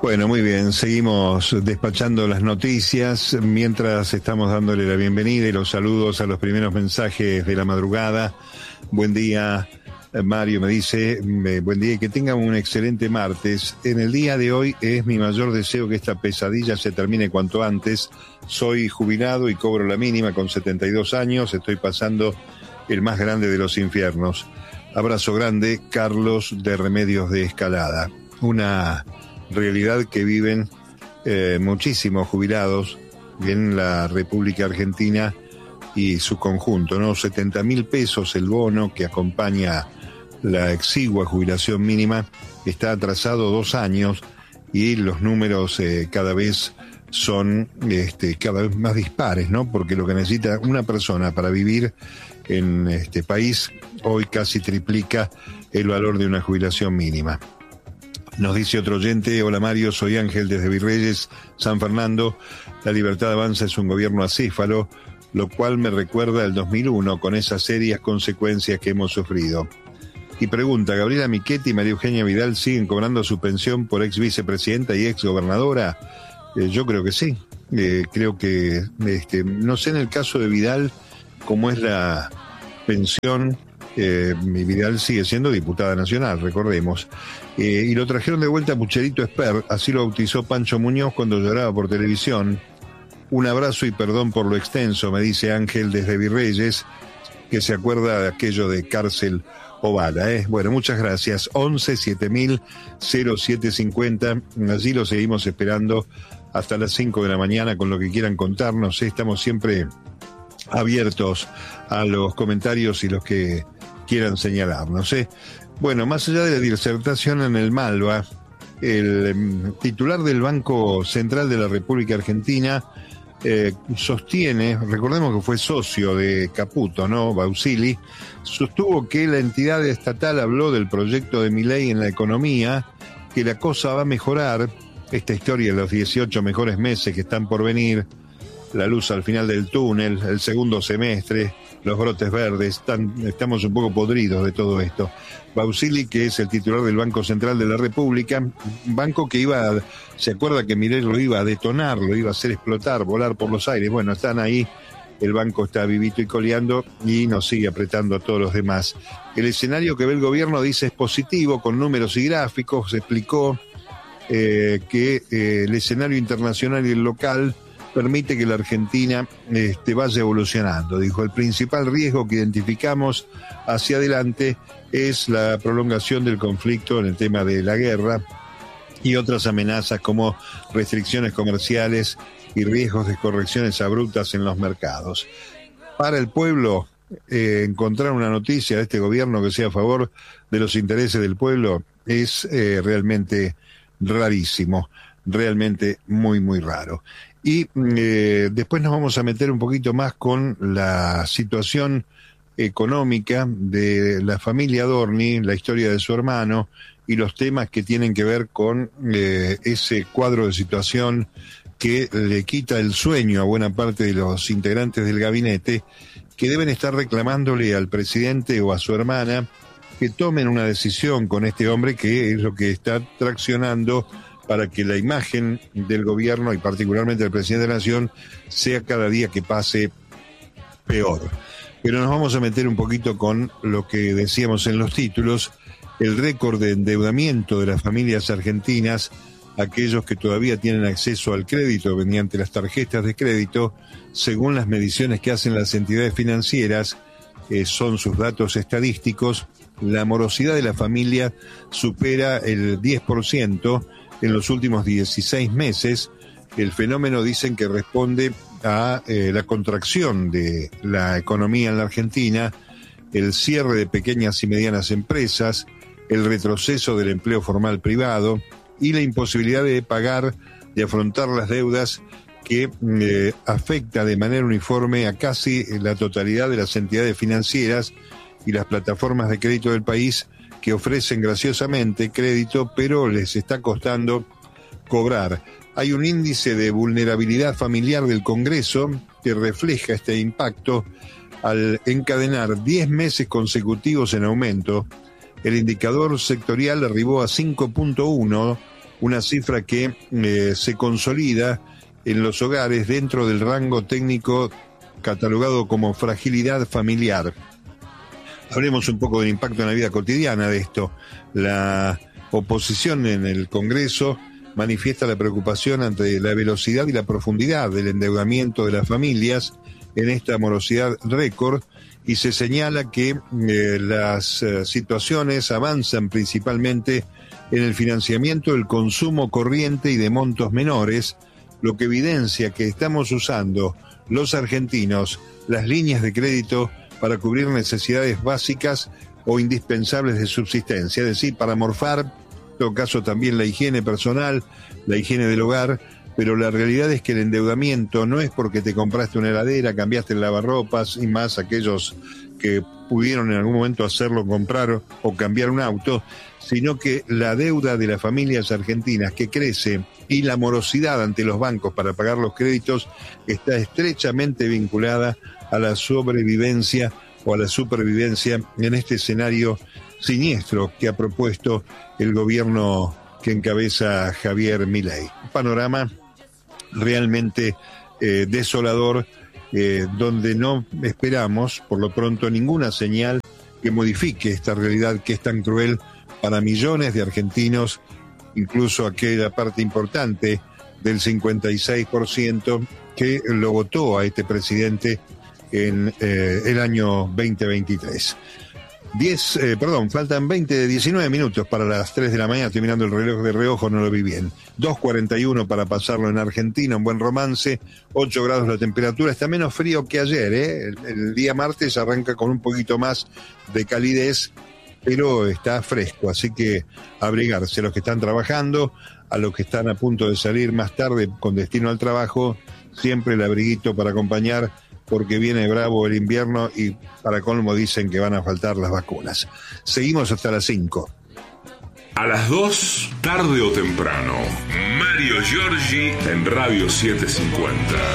Bueno, muy bien, seguimos despachando las noticias mientras estamos dándole la bienvenida y los saludos a los primeros mensajes de la madrugada. Buen día, Mario me dice, buen día y que tengan un excelente martes. En el día de hoy es mi mayor deseo que esta pesadilla se termine cuanto antes. Soy jubilado y cobro la mínima con 72 años, estoy pasando el más grande de los infiernos. Abrazo grande, Carlos de Remedios de Escalada. Una realidad que viven muchísimos jubilados en la República Argentina y su conjunto, ¿no? 70.000 pesos el bono que acompaña la exigua jubilación mínima, está atrasado 2 años y los números cada vez son cada vez más dispares, ¿no? Porque lo que necesita una persona para vivir en este país hoy casi triplica el valor de una jubilación mínima. Nos dice otro oyente, hola Mario, soy Ángel desde Virreyes, San Fernando. La Libertad Avanza es un gobierno acéfalo, lo cual me recuerda al 2001 con esas serias consecuencias que hemos sufrido. Y pregunta, ¿Gabriela Michetti y María Eugenia Vidal siguen cobrando su pensión por ex vicepresidenta y ex gobernadora? Yo creo que sí. Creo que, no sé en el caso de Vidal cómo es la pensión. Vidal sigue siendo diputada nacional, recordemos. Y lo trajeron de vuelta a Pucherito Esper, así lo bautizó Pancho Muñoz cuando lloraba por televisión. Un abrazo y perdón por lo extenso, me dice Ángel desde Virreyes, que se acuerda de aquello de cárcel o bala. Bueno, muchas gracias. 11 7000 0750. Allí lo seguimos esperando hasta las 5 de la mañana con lo que quieran contarnos. Estamos siempre abiertos a los comentarios y los que quieran señalarnos. Bueno, más allá de la disertación en el Malva, el titular del Banco Central de la República Argentina sostiene, recordemos que fue socio de Caputo, ¿no? Bausili, sostuvo que la entidad estatal habló del proyecto de Milei en la economía, que la cosa va a mejorar, esta historia de los 18 mejores meses que están por venir, la luz al final del túnel, el segundo semestre, los brotes verdes, estamos un poco podridos de todo esto. Bausili, que es el titular del Banco Central de la República, un banco que se acuerda que Milei lo iba a detonar, lo iba a hacer explotar, volar por los aires. Bueno, están ahí, el banco está vivito y coleando y nos sigue apretando a todos los demás. El escenario que ve el gobierno, dice, es positivo, con números y gráficos. Se explicó que el escenario internacional y el local permite que la Argentina vaya evolucionando. Dijo, el principal riesgo que identificamos hacia adelante es la prolongación del conflicto en el tema de la guerra y otras amenazas como restricciones comerciales y riesgos de correcciones abruptas en los mercados. Para el pueblo, encontrar una noticia de este gobierno que sea a favor de los intereses del pueblo es realmente rarísimo, realmente muy, muy raro. Y después nos vamos a meter un poquito más con la situación económica de la familia Adorni, la historia de su hermano y los temas que tienen que ver con ese cuadro de situación que le quita el sueño a buena parte de los integrantes del gabinete, que deben estar reclamándole al presidente o a su hermana que tomen una decisión con este hombre, que es lo que está traccionando para que la imagen del gobierno y particularmente del presidente de la Nación sea cada día que pase peor. Pero nos vamos a meter un poquito con lo que decíamos en los títulos, el récord de endeudamiento de las familias argentinas, aquellos que todavía tienen acceso al crédito mediante las tarjetas de crédito, según las mediciones que hacen las entidades financieras, son sus datos estadísticos, la morosidad de la familia supera el 10%, en los últimos 16 meses. El fenómeno dicen que responde a la contracción de la economía en la Argentina, el cierre de pequeñas y medianas empresas, el retroceso del empleo formal privado y la imposibilidad de pagar, de afrontar las deudas que afecta de manera uniforme a casi la totalidad de las entidades financieras y las plataformas de crédito del país, que ofrecen graciosamente crédito, pero les está costando cobrar. Hay un índice de vulnerabilidad familiar del Congreso que refleja este impacto al encadenar 10 meses consecutivos en aumento. El indicador sectorial arribó a 5.1 una cifra que se consolida en los hogares dentro del rango técnico catalogado como fragilidad familiar. Hablemos un poco del impacto en la vida cotidiana de esto. La oposición en el Congreso manifiesta la preocupación ante la velocidad y la profundidad del endeudamiento de las familias en esta morosidad récord, y se señala que las situaciones avanzan principalmente en el financiamiento del consumo corriente y de montos menores, lo que evidencia que estamos usando los argentinos las líneas de crédito para cubrir necesidades básicas o indispensables de subsistencia, es decir, para morfar, en todo caso también la higiene personal, la higiene del hogar, pero la realidad es que el endeudamiento no es porque te compraste una heladera, cambiaste el lavarropas, y más aquellos que pudieron en algún momento hacerlo, comprar o cambiar un auto, sino que la deuda de las familias argentinas que crece y la morosidad ante los bancos para pagar los créditos está estrechamente vinculada a la sobrevivencia o a la supervivencia en este escenario siniestro que ha propuesto el gobierno que encabeza Javier Milei. Un panorama realmente desolador, donde no esperamos, por lo pronto, ninguna señal que modifique esta realidad que es tan cruel para millones de argentinos, incluso aquella parte importante del 56% que lo votó a este presidente en el año 2023. Faltan 19 minutos para las 3 de la mañana, estoy mirando el reloj de reojo, no lo vi bien. 2:41 para pasarlo en Argentina, un buen romance, 8 grados la temperatura, está menos frío que ayer, el día martes arranca con un poquito más de calidez, pero está fresco, así que abrigarse a los que están trabajando, a los que están a punto de salir más tarde con destino al trabajo, siempre el abriguito para acompañar, porque viene bravo el invierno y para colmo dicen que van a faltar las vacunas. Seguimos hasta las 5. A las 2, tarde o temprano, Mario Giorgi en Radio 750.